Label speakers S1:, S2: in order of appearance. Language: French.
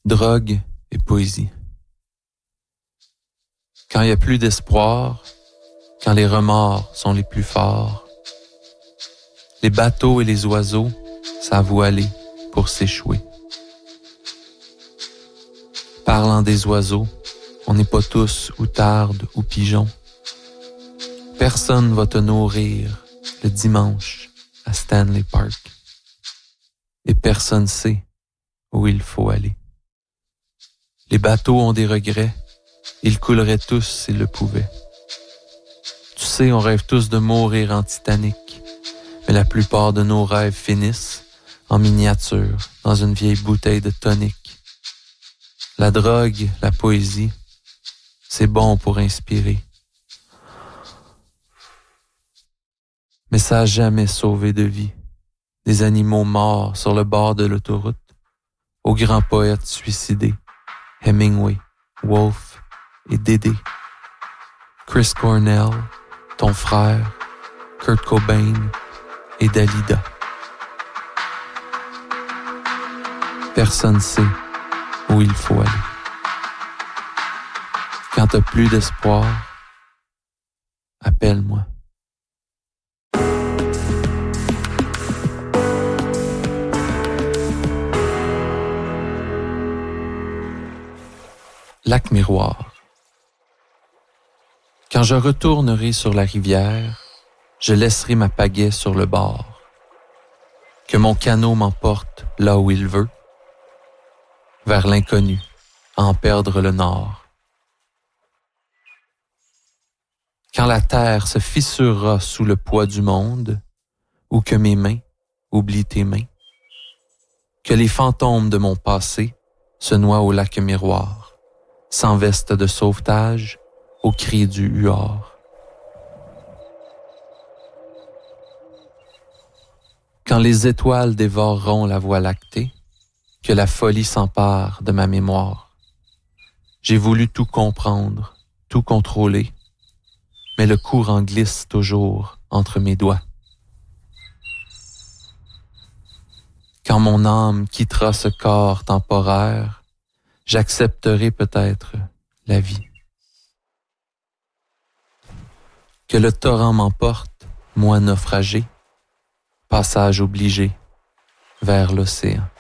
S1: Drogue et poésie. Quand il n'y a plus d'espoir, quand les remords sont les plus forts, les bateaux et les oiseaux savent aller pour s'échouer. Parlant des oiseaux, on n'est pas tous outardes ou pigeons. Personne va te nourrir le dimanche à Stanley Park. Et personne sait où il faut aller. Les bateaux ont des regrets, ils couleraient tous s'ils le pouvaient. Tu sais, on rêve tous de mourir en Titanic, mais la plupart de nos rêves finissent en miniature dans une vieille bouteille de tonic. La drogue, la poésie, c'est bon pour inspirer. Mais ça n'a jamais sauvé de vie. Des animaux morts sur le bord de l'autoroute, aux grands poètes suicidés, Hemingway, Woolf et Dédé, Chris Cornell, ton frère, Kurt Cobain et Dalida. Personne sait où il faut aller. Quand t'as plus d'espoir, appelle-moi. Lac Miroir. Quand je retournerai sur la rivière, je laisserai ma pagaie sur le bord. Que mon canot m'emporte là où il veut, vers l'inconnu, à en perdre le nord. Quand la terre se fissurera sous le poids du monde, ou que mes mains oublient tes mains, que les fantômes de mon passé se noient au lac miroir, sans veste de sauvetage, au cri du huard. Quand les étoiles dévoreront la voie lactée, que la folie s'empare de ma mémoire. J'ai voulu tout comprendre, tout contrôler, mais le courant glisse toujours entre mes doigts. Quand mon âme quittera ce corps temporaire, j'accepterai peut-être la vie. Que le torrent m'emporte, moi naufragé, passage obligé vers l'océan.